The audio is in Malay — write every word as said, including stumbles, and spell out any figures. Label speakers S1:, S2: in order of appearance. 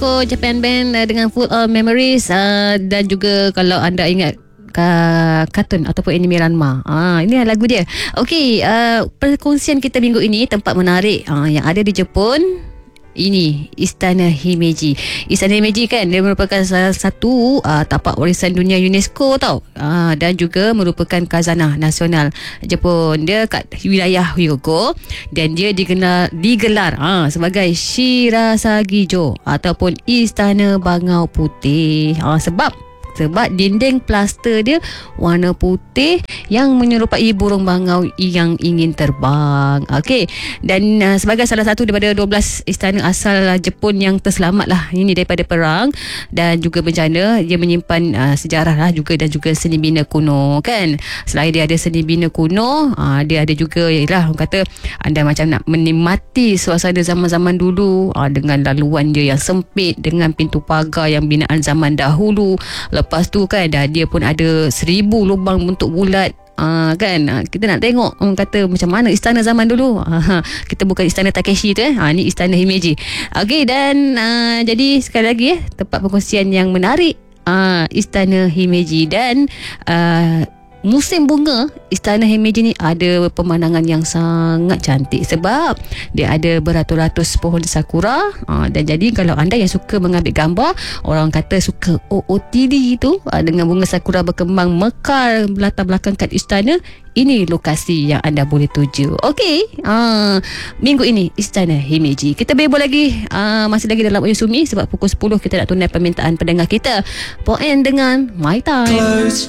S1: Yoko Japan Band uh, dengan Full of Memories, uh, dan juga kalau anda ingat ka- kartun ataupun anime Ranma. Ah, ini lagu dia. Okey, uh, perkongsian kita minggu ini tempat menarik uh, yang ada di Jepun. Ini Istana Himeji. Istana Himeji kan, dia merupakan salah satu uh, tapak warisan dunia UNESCO tau, uh, dan juga merupakan khazanah nasional Jepun. Dia kat wilayah Hyogo dan dia digelar, digelar uh, sebagai Shirasagijo ataupun Istana Bangau Putih. uh, Sebab Sebab dinding plaster dia warna putih yang menyerupai burung bangau yang ingin terbang. Okey. Dan uh, sebagai salah satu daripada dua belas istana asal Jepun yang terselamat lah ini daripada perang dan juga bencana, dia menyimpan uh, sejarah lah juga dan juga seni bina kuno kan. Selain dia ada seni bina kuno, uh, dia ada juga ialah orang kata anda macam nak menikmati suasana zaman-zaman dulu uh, dengan laluan dia yang sempit, dengan pintu pagar yang binaan zaman dahulu. Lepas tu kan dah dia pun ada seribu lubang bentuk bulat. Uh, kan uh, kita nak tengok orang kata macam mana istana zaman dulu. uh, Kita bukan istana Takeshi tu eh. uh, Ni istana Himeji. Okey, dan uh, jadi sekali lagi eh, tempat perkongsian yang menarik, uh, Istana Himeji. Dan uh, musim bunga Istana Himeji ni ada pemandangan yang sangat cantik sebab dia ada beratus-ratus pohon sakura. uh, Dan jadi kalau anda yang suka mengambil gambar, orang kata suka O O T D tu, uh, dengan bunga sakura berkembang mekar latar belakangkan istana, ini lokasi yang anda boleh tuju. Okey, uh, minggu ini Istana Himeji. Kita bebel lagi, uh, masih lagi dalam Oyosumi sebab pukul sepuluh kita nak tunai permintaan pendengar kita. Poin dengan My Time. Close